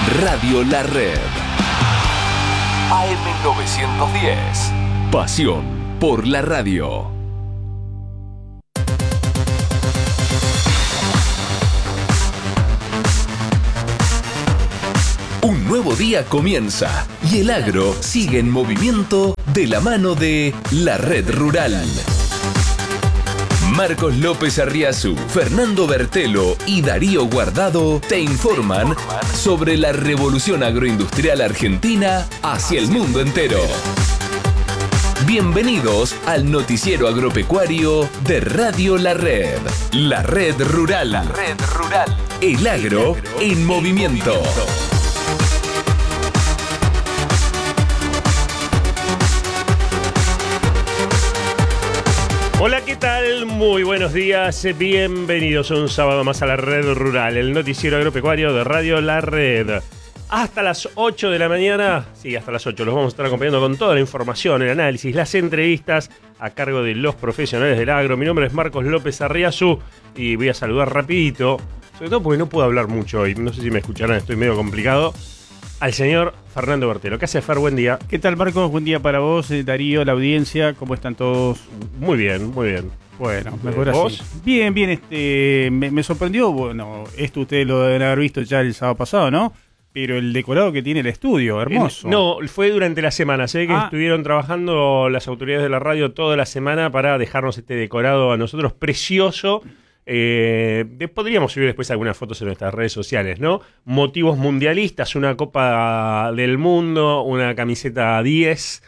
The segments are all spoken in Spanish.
Radio La Red. AM910. Pasión por la radio. Un nuevo día comienza y el agro sigue en movimiento de la mano de La Red Rural. Marcos López Arriazu, Fernando Bertelo y Darío Guardado te informan sobre la revolución agroindustrial argentina hacia el mundo entero. Bienvenidos al noticiero agropecuario de Radio La Red. La Red Rural. La Red Rural. El agro en movimiento. Hola, ¿qué tal? Muy buenos días, bienvenidos un sábado más a La Red Rural, el noticiero agropecuario de Radio La Red. Hasta las 8 de la mañana, sí, hasta las 8, los vamos a estar acompañando con toda la información, el análisis, las entrevistas a cargo de los profesionales del agro. Mi nombre es Marcos López Arriazu y voy a saludar rapidito, sobre todo porque no puedo hablar mucho hoy, no sé si me escucharán, estoy medio complicado, al señor Fernando Bertelo. ¿Qué hace, Fer? Buen día. ¿Qué tal, Marcos? Buen día para vos, Darío, la audiencia. ¿Cómo están todos? Muy bien, muy bien. Bueno, mejor ¿Vos? así. Bien, bien. Me sorprendió, bueno, esto ustedes lo deben haber visto ya el sábado pasado, ¿no? Pero el decorado que tiene el estudio, hermoso. No, fue durante la semana. Sé que estuvieron trabajando las autoridades de la radio toda la semana para dejarnos este decorado a nosotros precioso. Podríamos subir después algunas fotos en nuestras redes sociales, ¿no? Motivos mundialistas, una Copa del Mundo, una camiseta 10.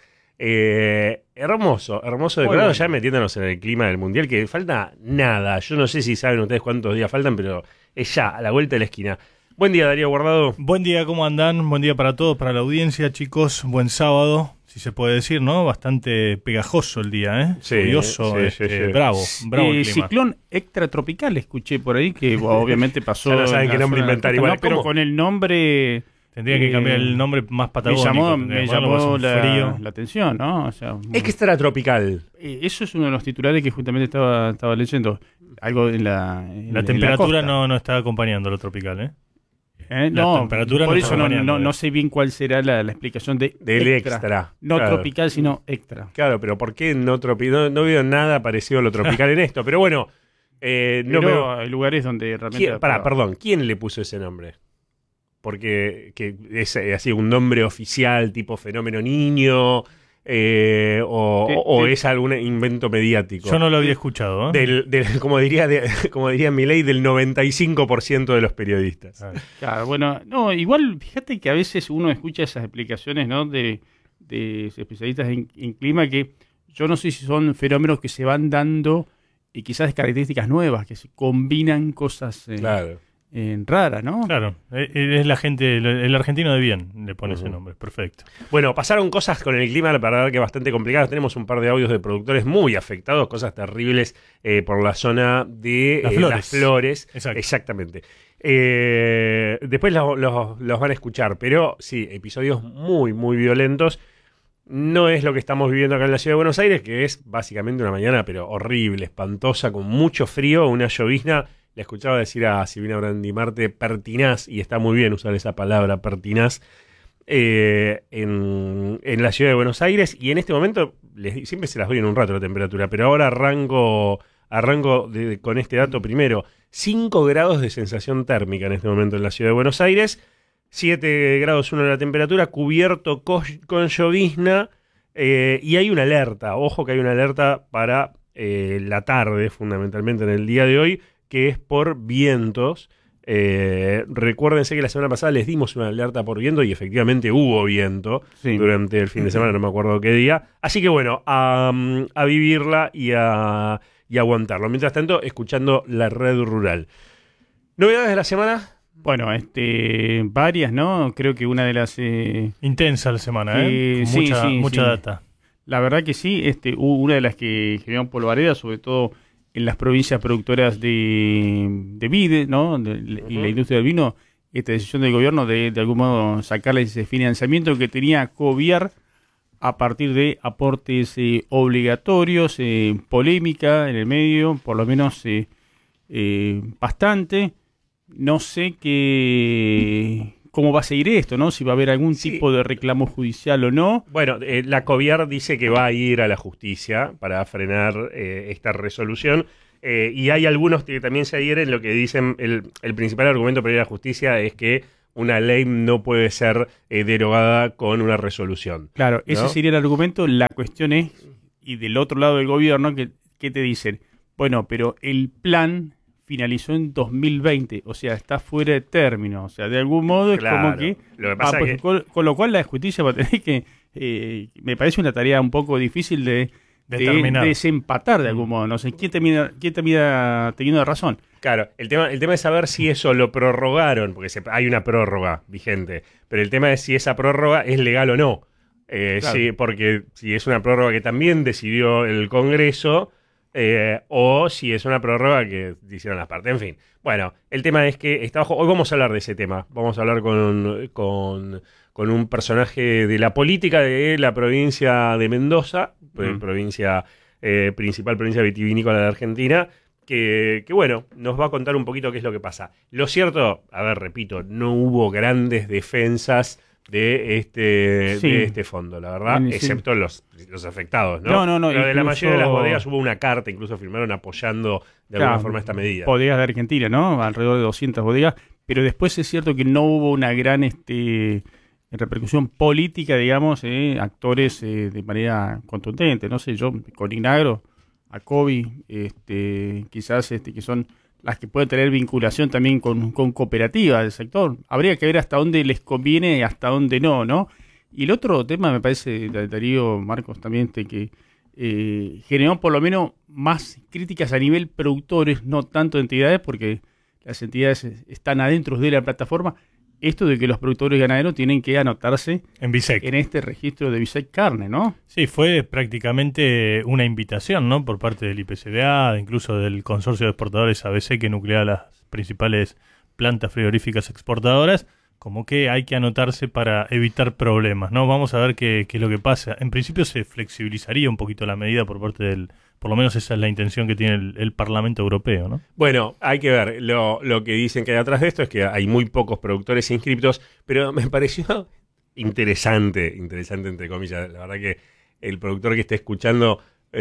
Hermoso decorado, bueno. Ya metiéndonos en el clima del mundial, que falta nada. Yo no sé si saben ustedes cuántos días faltan, pero es ya, a la vuelta de la esquina. Buen día, Darío Guardado. Buen día, ¿cómo andan? Buen día para todos, para la audiencia, chicos. Buen sábado, si se puede decir, ¿no? Bastante pegajoso el día, ¿eh? Sí, lluvioso, sí. bravo el clima. Ciclón extratropical, escuché por ahí, que obviamente pasó. Ya no saben qué nombre inventar igual. No, pero con el nombre... Tendría que cambiar el nombre más patagónico. Me llamó la atención, ¿no? O sea, extratropical. Eso es uno de los titulares que justamente estaba leyendo. Algo en la temperatura no está acompañando lo tropical, ¿eh? No, temperatura por no eso no sé bien cuál será la explicación del extra. No claro. Tropical, sino extra. Claro, pero ¿por qué no tropical? No veo nada parecido a lo tropical en esto. Pero bueno, hay lugares donde realmente... Perdón, ¿quién le puso ese nombre? Porque es así un nombre oficial tipo fenómeno niño o es algún invento mediático. Yo no lo había escuchado, ¿eh? Como diría Milei, del 95% de los periodistas. Claro, bueno, no, igual fíjate que a veces uno escucha esas explicaciones, ¿no? de especialistas en clima que yo no sé si son fenómenos que se van dando y quizás características nuevas, que se combinan cosas claro. Rara, ¿no? Claro, es la gente, el argentino de bien le pone ese nombre, perfecto. Bueno, pasaron cosas con el clima, la verdad que bastante complicadas. Tenemos un par de audios de productores muy afectados, cosas terribles por la zona de las flores. Exactamente. Después los van a escuchar, pero sí, episodios muy, muy violentos. No es lo que estamos viviendo acá en la ciudad de Buenos Aires, que es básicamente una mañana, pero horrible, espantosa, con mucho frío, una llovizna. Le escuchaba decir a Silvina Brandimarte pertinaz, y está muy bien usar esa palabra, pertinaz, en la ciudad de Buenos Aires. Y en este momento, siempre se las doy en un rato la temperatura, pero ahora arranco con este dato primero. 5 grados de sensación térmica en este momento en la ciudad de Buenos Aires, 7 grados 1 de la temperatura, cubierto con llovizna, y hay una alerta, ojo que hay una alerta para la tarde, fundamentalmente en el día de hoy, que es por vientos. Recuérdense que la semana pasada les dimos una alerta por viento y efectivamente hubo viento durante el fin de semana, no me acuerdo qué día. Así que bueno, a vivirla y a aguantarlo. Mientras tanto, escuchando La Red Rural. ¿Novedades de la semana? Bueno, varias, ¿no? Creo que una de las... Intensa la semana, ¿eh? Con mucha data. La verdad que sí, una de las que generó polvareda, sobre todo en las provincias productoras de vide, ¿no? Y la industria del vino, esta decisión del gobierno de algún modo sacarle ese financiamiento que tenía Coviar a partir de aportes obligatorios, polémica en el medio, por lo menos bastante. No sé qué cómo va a seguir esto, ¿no? Si va a haber algún tipo de reclamo judicial o no. Bueno, la COVIAR dice que va a ir a la justicia para frenar esta resolución. Y hay algunos que también se adhieren. Lo que dicen, el principal argumento para ir a la justicia es que una ley no puede ser derogada con una resolución. Claro, ¿no? ese sería el argumento. La cuestión es, y del otro lado del gobierno, ¿qué te dicen? Bueno, pero el plan finalizó en 2020, o sea, está fuera de término. O sea, de algún modo es como que... Lo que pasa es que... con lo cual la justicia va a tener que... me parece una tarea un poco difícil de desempatar de algún modo. No sé, ¿quién termina teniendo razón? Claro, el tema es saber si eso lo prorrogaron, porque hay una prórroga vigente, pero el tema es si esa prórroga es legal o no. Claro. Sí, porque si es una prórroga que también decidió el Congreso, o si es una prórroga que hicieron las partes. En fin, bueno, el tema es que está bajo... Hoy vamos a hablar de ese tema. Vamos a hablar con un personaje de la política de la provincia de Mendoza, principal provincia vitivinícola de Argentina, que bueno, nos va a contar un poquito qué es lo que pasa. Lo cierto, a ver, repito, no hubo grandes defensas de este fondo, la verdad, excepto los afectados, ¿no? No. Pero de la mayoría de las bodegas hubo una carta, incluso firmaron apoyando de alguna forma esta medida. Bodegas de Argentina, ¿no? Alrededor de 200 bodegas, pero después es cierto que no hubo una gran repercusión política, digamos, actores de manera contundente, no sé, yo con Inagro, Acovi, quizás que son las que pueden tener vinculación también con cooperativas del sector. Habría que ver hasta dónde les conviene y hasta dónde no. Y el otro tema, me parece, Darío, Marcos, también, que generó por lo menos más críticas a nivel productores, no tanto entidades, porque las entidades están adentro de la plataforma. Esto de que los productores ganaderos tienen que anotarse en BISEC, en este registro de BISEC Carne, ¿no? Sí, fue prácticamente una invitación, ¿no? Por parte del IPCBA, incluso del Consorcio de Exportadores ABC, que nuclea las principales plantas frigoríficas exportadoras, como que hay que anotarse para evitar problemas, ¿no? Vamos a ver qué es lo que pasa. En principio se flexibilizaría un poquito la medida por parte por lo menos esa es la intención que tiene el Parlamento Europeo, ¿no? Bueno, hay que ver. Lo que dicen que hay atrás de esto es que hay muy pocos productores inscriptos, pero me pareció interesante entre comillas. La verdad que el productor que esté escuchando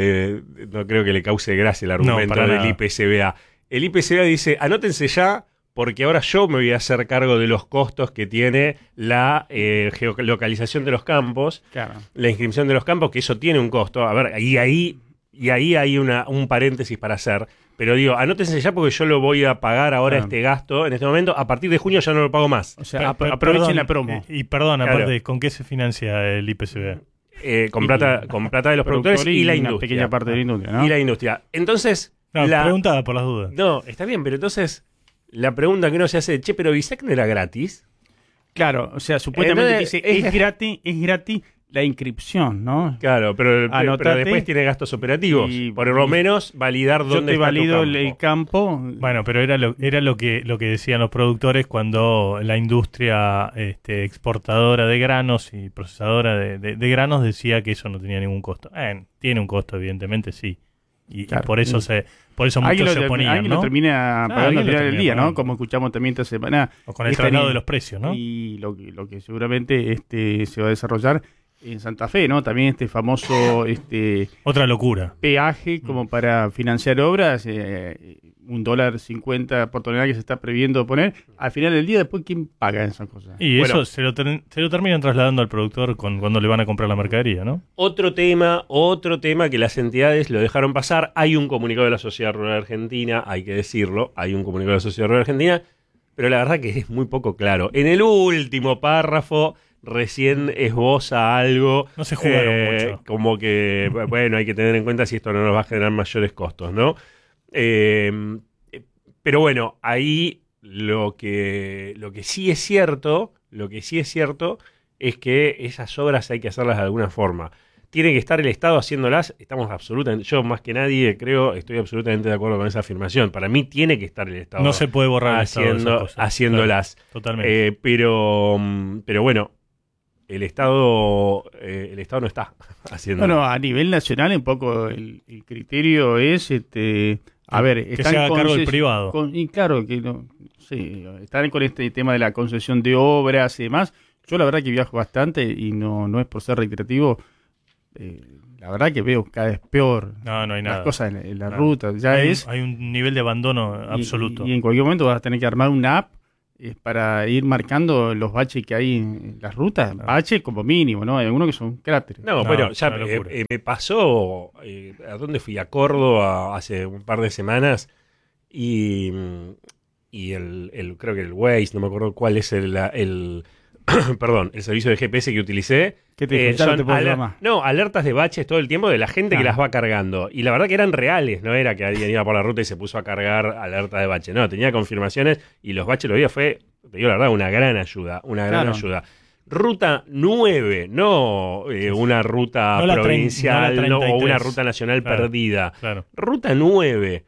no creo que le cause gracia el argumento del IPCBA. El IPCBA dice, anótense ya, porque ahora yo me voy a hacer cargo de los costos que tiene la geolocalización de los campos, claro, la inscripción de los campos, que eso tiene un costo. A ver, y ahí hay un paréntesis para hacer, pero digo, anótense ya porque yo lo voy a pagar ahora este gasto en este momento, a partir de junio ya no lo pago más. O sea, aprovechen la promo. Y perdón, aparte, ¿con qué se financia el IPCBA? Con plata de los productores y la industria. Una pequeña parte de la industria, ¿no? Y la industria. Entonces... preguntaba por las dudas. No, está bien, pero entonces la pregunta que uno se hace, pero ¿BISEC no era gratis? Claro, o sea, supuestamente dice, es gratis la inscripción, ¿no? Claro, pero después tiene gastos operativos. Por lo menos validar dónde está tu campo. Yo te valido el campo. Bueno, pero era lo que decían los productores cuando la industria exportadora de granos y procesadora de granos decía que eso no tenía ningún costo. Tiene un costo, evidentemente, sí. Y claro, por eso muchos se oponían, alguien ¿no? lo termina pagando al final del día, ¿no? Como escuchamos también esta semana. O con el traslado de los precios, ¿no? Y lo que seguramente se va a desarrollar en Santa Fe, ¿no? También este famoso otra locura, peaje como para financiar obras, $1.50 por tonelada que se está previendo poner. Al final del día, después, ¿quién paga esas cosas? Y eso se lo terminan trasladando al productor cuando le van a comprar la mercadería, ¿no? Otro tema que las entidades lo dejaron pasar. Hay un comunicado de la Sociedad Rural Argentina, hay que decirlo, hay un comunicado de la Sociedad Rural Argentina, pero la verdad que es muy poco claro. En el último párrafo recién esboza algo. No se jugaron mucho. Como que, bueno, hay que tener en cuenta si esto no nos va a generar mayores costos, ¿no? Pero bueno, ahí lo que sí es cierto es que esas obras hay que hacerlas de alguna forma. Tiene que estar el Estado haciéndolas. Yo más que nadie estoy absolutamente de acuerdo con esa afirmación. Para mí tiene que estar el Estado. No se puede borrar el Estado de esas cosas. Haciéndolas. Claro, totalmente. Pero bueno, el Estado no está haciendo. Bueno, a nivel nacional un poco el criterio es, a ver, que se haga cargo del privado. Y claro, que no, Sí, están con este tema de la concesión de obras y demás. Yo la verdad que viajo bastante y no es por ser reiterativo. La verdad que veo cada vez peor No hay nada. las cosas en la Nada. ruta. Ya Hay un nivel de abandono absoluto. Y en cualquier momento vas a tener que armar una app para ir marcando los baches que hay en las rutas. Baches como mínimo, ¿no? Hay algunos que son cráteres. No, No, bueno, ya una locura. me pasó, ¿a dónde fui? A Córdoba hace un par de semanas y creo que el Waze, no me acuerdo cuál es perdón, el servicio de GPS que utilicé. ¿Qué te dijo? Ya no te puedo llamar. No, alertas de baches todo el tiempo de la gente que Claro. las va cargando. Y la verdad que eran reales, no era que alguien iba por la ruta y se puso a cargar alertas de bache. No, tenía confirmaciones y los baches lo veía, fue, te digo la verdad, una gran ayuda. Claro. Ruta 9, no una ruta No la provincial no la no, o 33. una ruta nacional Claro. perdida. Claro. Ruta 9,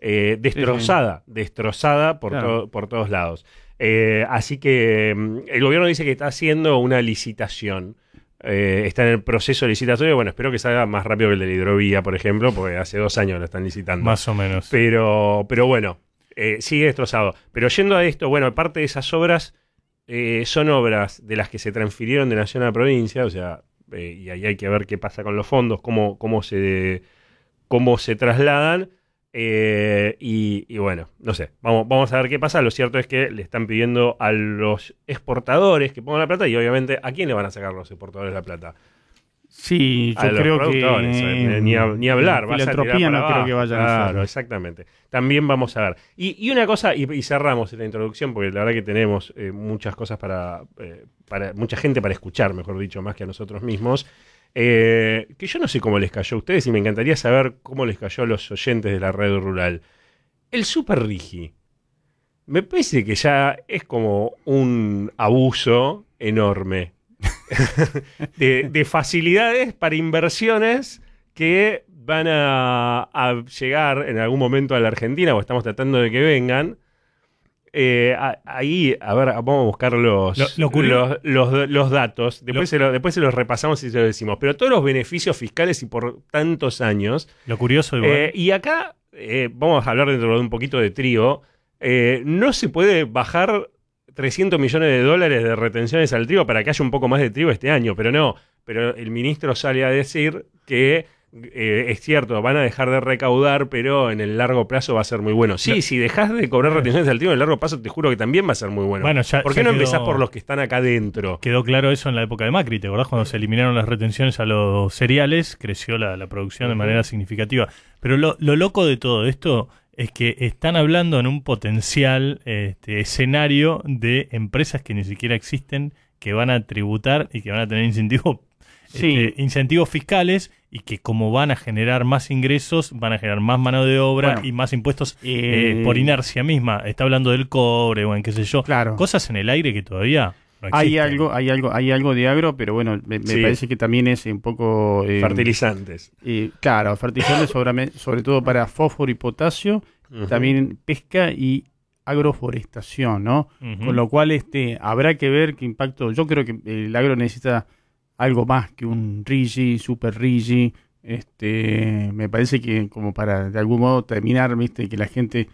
destrozada por, Claro. por todos lados. Así que el gobierno dice que está haciendo una licitación. Está en el proceso de licitación. Bueno, espero que salga más rápido que el de la hidrovía, por ejemplo, porque hace 2 años lo están licitando. Más o menos. Pero bueno, sigue destrozado. Pero yendo a esto, bueno, parte de esas obras son obras de las que se transfirieron de nación a provincia, o sea, y ahí hay que ver qué pasa con los fondos, cómo se trasladan. Y bueno, no sé, vamos a ver qué pasa. Lo cierto es que le están pidiendo a los exportadores que pongan la plata y obviamente ¿a quién le van a sacar los exportadores la plata? Sí, A yo los creo productores, que... ni hablar. vas a tirar Filantropía para no creo abajo. que vayan a Claro, hacer. exactamente. También vamos a ver. Y una cosa, y cerramos esta introducción, porque la verdad que tenemos muchas cosas para mucha gente para escuchar, mejor dicho, más que a nosotros mismos. Que yo no sé cómo les cayó a ustedes y me encantaría saber cómo les cayó a los oyentes de la red rural. El Super Rigi. Me parece que ya es como un abuso enorme de facilidades para inversiones que van a llegar en algún momento a la Argentina, o estamos tratando de que vengan. Ahí, a ver, vamos a buscar los datos. Después se los repasamos y se los decimos. Pero todos los beneficios fiscales y por tantos años. Lo curioso igual. Y acá vamos a hablar dentro de un poquito de trigo. No se puede bajar 300 millones de dólares de retenciones al trigo para que haya un poco más de trigo este año. Pero no. Pero el ministro sale a decir que es cierto, van a dejar de recaudar, pero en el largo plazo va a ser muy bueno. Sí, si dejas de cobrar retenciones al trigo en el largo plazo, te juro que también va a ser muy bueno. Bueno, ¿Por qué no empezás por los que están acá dentro? Quedó claro eso en la época de Macri, ¿te acordás? Cuando se eliminaron las retenciones a los cereales, creció la producción de manera significativa. Pero lo loco de todo esto es que están hablando en un potencial escenario de empresas que ni siquiera existen, que van a tributar y que van a tener incentivos fiscales, y que como van a generar más ingresos, van a generar más mano de obra y más impuestos por inercia misma. Está hablando del cobre o en qué sé yo. Claro. Cosas en el aire que todavía no existen. Hay algo de agro, pero bueno, me parece que también es un poco... fertilizantes. Claro, fertilizantes sobre todo para fósforo y potasio, también pesca y agroforestación, ¿no? Ujú. Con lo cual habrá que ver qué impacto... Yo creo que el agro necesita algo más que un RIGI, Super RIGI. Me parece que como para de algún modo terminar, viste, que la gente...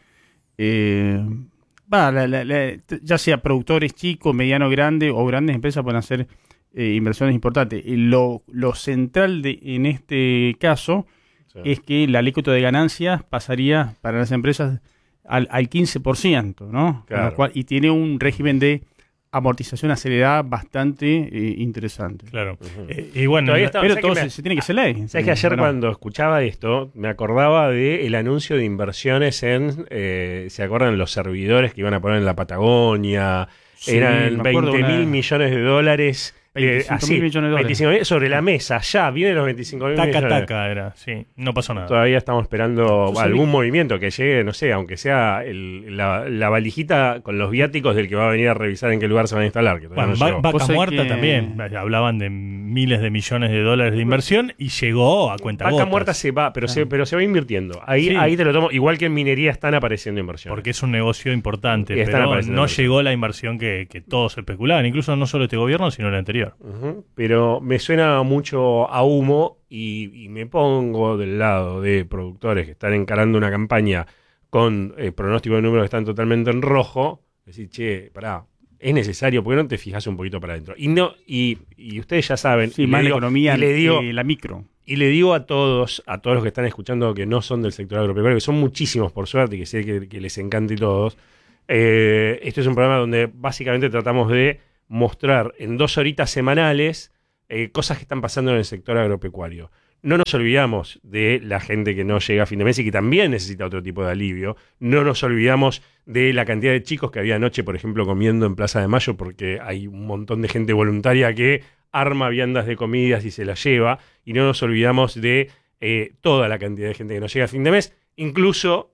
ya sea productores chicos, mediano, grande o grandes empresas pueden hacer inversiones importantes. Lo central en este caso es que la alícuota de ganancias pasaría para las empresas al 15%, ¿no? Claro. Con lo cual, y tiene un régimen de amortización acelerada bastante interesante. Claro. Ujú. Y bueno, Todavía está- Pero ¿sabes todo que se tiene que ser ley. ¿Sabes que ayer Bueno, cuando escuchaba esto, me acordaba del anuncio de inversiones en, ¿se acuerdan? Los servidores que iban a poner en la Patagonia. Sí, Eran me acuerdo 20 mil una- millones de dólares. 25.000 millones de dólares. 25.000 sobre la mesa, ya, vienen los 25.000 taca, millones. taca era, sí, no pasó nada. Todavía estamos esperando Yo algún sabía- movimiento que llegue, no sé, aunque sea la valijita con los viáticos del que va a venir a revisar en qué lugar se van a instalar. Que todavía Bueno, no llegó. Vaca Vos sabés Muerta que- también, hablaban de miles de millones de dólares de inversión y llegó a cuenta Vaca Muerta se va, pero se va invirtiendo. Ahí, Sí. ahí te lo tomo. Igual que en minería están apareciendo inversiones. porque es un negocio importante, Y están pero apareciendo no inversiones. llegó la inversión que todos especulaban, incluso no solo este gobierno, sino el anterior. Ujú. Pero me suena mucho a humo y me pongo del lado de productores que están encarando una campaña con pronóstico de números que están totalmente en rojo. Decir, che, pará, es necesario, ¿por qué no te fijas un poquito para adentro? Y ustedes ya saben. Sí, más la economía, la micro. Y le digo a todos los que están escuchando que no son del sector agropecuario, que son muchísimos por suerte y que sé que les encanta y todos, este es un programa donde básicamente tratamos de mostrar en 2 horitas semanales cosas que están pasando en el sector agropecuario. No nos olvidamos de la gente que no llega a fin de mes y que también necesita otro tipo de alivio. No nos olvidamos de la cantidad de chicos que había anoche, por ejemplo, comiendo en Plaza de Mayo, porque hay un montón de gente voluntaria que arma viandas de comidas y se las lleva. Y no nos olvidamos de toda la cantidad de gente que no llega a fin de mes, incluso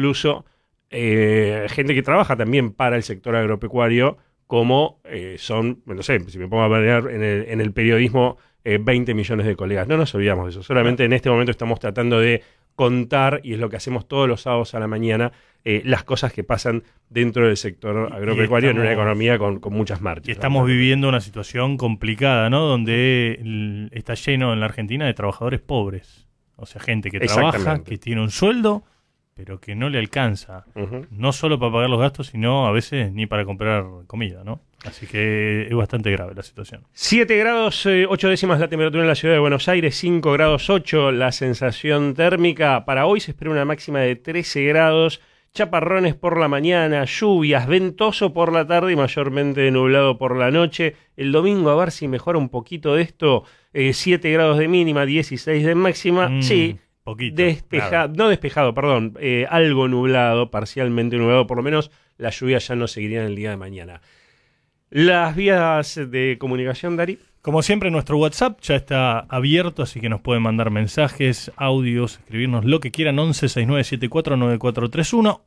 gente que trabaja también para el sector agropecuario, como son, no sé, si me pongo a ver en el periodismo, 20 millones de colegas. No nos olvidamos de eso. Solamente en este momento estamos tratando de contar, y es lo que hacemos todos los sábados a la mañana, las cosas que pasan dentro del sector agropecuario en una economía con muchas marchas. Y estamos viviendo una situación complicada, ¿no? Donde está lleno en la Argentina de trabajadores pobres. O sea, gente que trabaja, que tiene un sueldo, pero que no le alcanza, no solo para pagar los gastos, sino a veces ni para comprar comida, ¿no? Así que es bastante grave la situación. 7 grados 8 décimas la temperatura en la ciudad de Buenos Aires, 5 grados 8 la sensación térmica. Para hoy se espera una máxima de 13 grados, chaparrones por la mañana, lluvias, ventoso por la tarde y mayormente nublado por la noche. El domingo, a ver si mejora un poquito de esto, 7 grados de mínima, 16 de máxima, sí. Poquito, no despejado, perdón, algo nublado, parcialmente nublado, por lo menos la lluvia ya no seguiría en el día de mañana. Las vías de comunicación, Dari. Como siempre, nuestro WhatsApp ya está abierto, así que nos pueden mandar mensajes, audios, escribirnos lo que quieran, 11-6974-9431,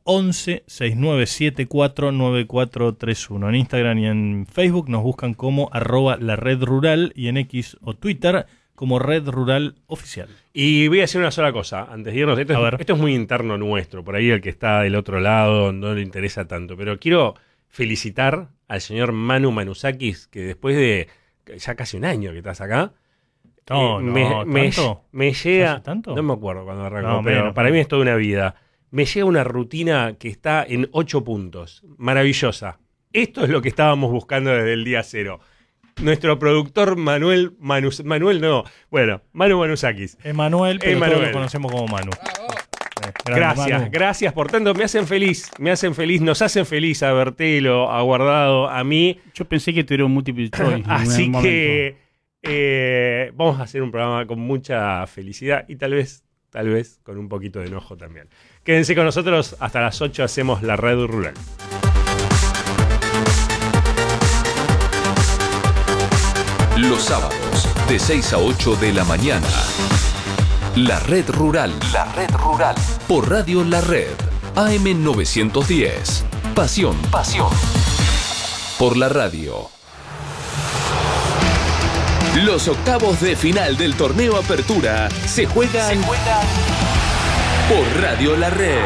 11-6974-9431. En Instagram y en Facebook nos buscan como @laredrural y en X o Twitter como Red Rural Oficial. Y voy a decir una sola cosa antes de irnos. Esto es muy interno nuestro. Por ahí el que está del otro lado no le interesa tanto. Pero quiero felicitar al señor Manu Manusakis, que después de ya casi un año que estás acá, me llega... ¿Tanto? No me acuerdo cuando arrancó, pero para mí es toda una vida. Me llega una rutina que está en 8 puntos. Maravillosa. Esto es lo que estábamos buscando desde el día 0. Nuestro productor Manu Manusakis. Emanuel, pero todos lo conocemos como Manu. Gracias por tanto, me hacen feliz, nos hacen feliz a Bertelo, a Guardado, a mí. Yo pensé que tuvieron múltiple choice. Así que vamos a hacer un programa con mucha felicidad y tal vez con un poquito de enojo también. Quédense con nosotros, hasta las 8 hacemos la Red Rural. Los sábados, de 6 a 8 de la mañana. La Red Rural. La Red Rural. Por Radio La Red. AM 910. Pasión. Por la radio. Los octavos de final del torneo Apertura se juegan por Radio La Red.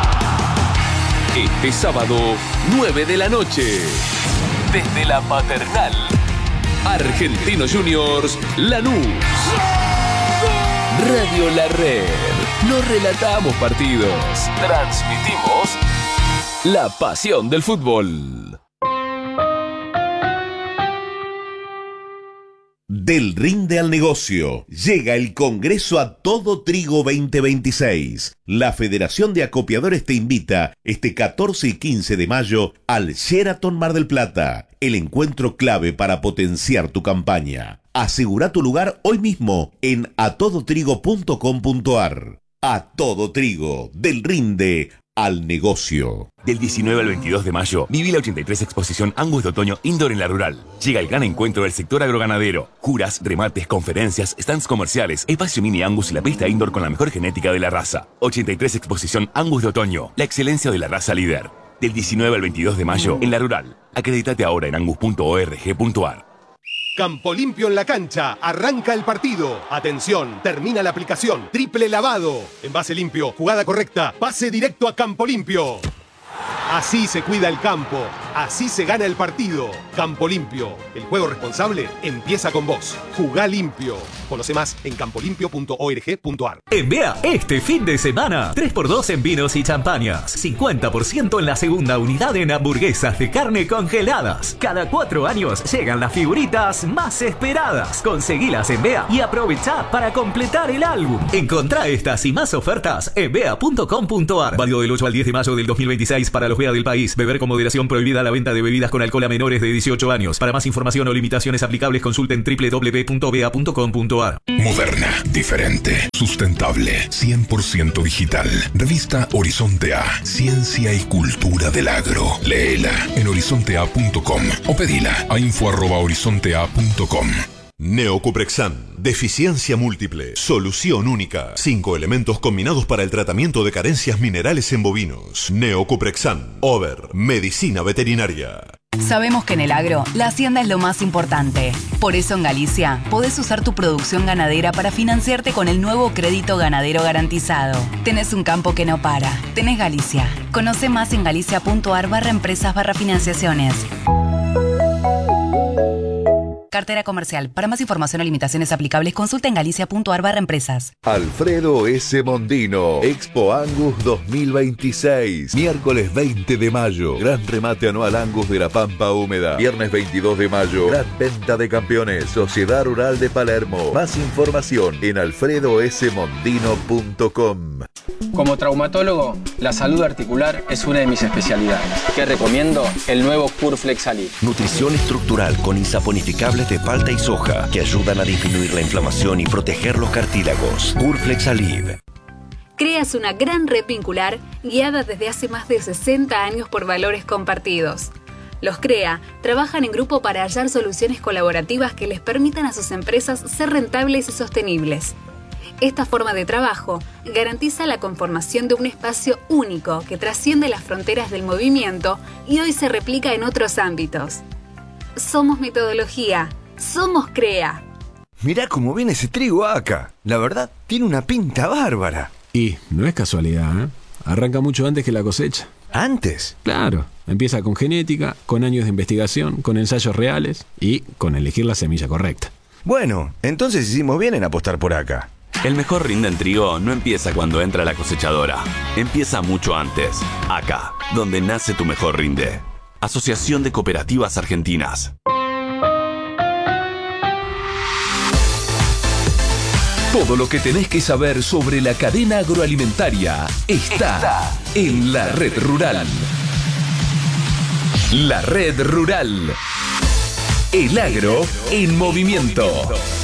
Este sábado, 9 de la noche. Desde la Paternal. Argentinos Juniors, Lanús. Radio La Red. No relatamos partidos. Transmitimos la pasión del fútbol. Del rinde al negocio, llega el Congreso A Todo Trigo 2026. La Federación de Acopiadores te invita este 14 y 15 de mayo al Sheraton Mar del Plata, el encuentro clave para potenciar tu campaña. Asegura tu lugar hoy mismo en atodotrigo.com.ar. A Todo Trigo, del rinde al negocio. Del 19 al 22 de mayo, viví la 83 Exposición Angus de Otoño Indoor en La Rural. Llega el gran encuentro del sector agroganadero. Juras, remates, conferencias, stands comerciales, espacio mini Angus y la pista indoor con la mejor genética de la raza. 83 Exposición Angus de Otoño, la excelencia de la raza líder. Del 19 al 22 de mayo, en La Rural. Acredítate ahora en angus.org.ar. Campo Limpio en la cancha, arranca el partido. Atención, termina la aplicación. Triple lavado. Envase limpio, jugada correcta, pase directo a Campo Limpio. Así se cuida el campo. Así se gana el partido. Campo Limpio. El juego responsable empieza con vos. Jugá limpio. Conoce más en campolimpio.org.ar. En Bea, este fin de semana, 3x2 en vinos y champañas. 50% en la segunda unidad en hamburguesas de carne congeladas. Cada 4 años llegan las figuritas más esperadas. Conseguilas en Bea y aprovechá para completar el álbum. Encontrá estas y más ofertas en bea.com.ar. Válido del 8 al 10 de mayo del 2026 para los Bea del país. Beber con moderación. Prohibida la venta de bebidas con alcohol a menores de 18 años. Para más información o limitaciones aplicables, consulten www.bea.com.ar. Moderna, diferente, sustentable, 100% digital. Revista Horizonte A, Ciencia y Cultura del Agro. Léela en horizontea.com o pedila a info@horizontea.com. Neocuprexan, deficiencia múltiple, solución única. 5 elementos combinados para el tratamiento de carencias minerales en bovinos. Neocuprexan, Over, medicina veterinaria. Sabemos que en el agro, la hacienda es lo más importante. Por eso en Galicia, podés usar tu producción ganadera para financiarte con el nuevo crédito ganadero garantizado. Tenés un campo que no para. Tenés Galicia. Conoce más en galicia.ar/empresas/financiaciones. Cartera comercial. Para más información o limitaciones aplicables, consulta en galicia.ar/empresas. Alfredo S. Mondino, Expo Angus 2026. Miércoles 20 de mayo, gran remate anual Angus de la Pampa Húmeda. Viernes 22 de mayo, gran venta de campeones, Sociedad Rural de Palermo. Más información en alfredosmondino.com. Como traumatólogo, la salud articular es una de mis especialidades. ¿Qué recomiendo? El nuevo Curflex Alib. Nutrición estructural con insaponificables de palta y soja que ayudan a disminuir la inflamación y proteger los cartílagos. Curflex Alib. Creas una gran red vincular guiada desde hace más de 60 años por valores compartidos. Los CREA trabajan en grupo para hallar soluciones colaborativas que les permitan a sus empresas ser rentables y sostenibles. Esta forma de trabajo garantiza la conformación de un espacio único que trasciende las fronteras del movimiento y hoy se replica en otros ámbitos. Somos metodología, somos CREA. Mirá cómo viene ese trigo acá. La verdad, tiene una pinta bárbara. Y no es casualidad, ¿eh? Arranca mucho antes que la cosecha. ¿Antes? Claro. Empieza con genética, con años de investigación, con ensayos reales y con elegir la semilla correcta. Bueno, entonces hicimos bien en apostar por acá. El mejor rinde en trigo no empieza cuando entra la cosechadora. Empieza mucho antes. Acá, donde nace tu mejor rinde. Asociación de Cooperativas Argentinas. Todo lo que tenés que saber sobre la cadena agroalimentaria está en La Red Rural. La Red Rural. El agro en movimiento.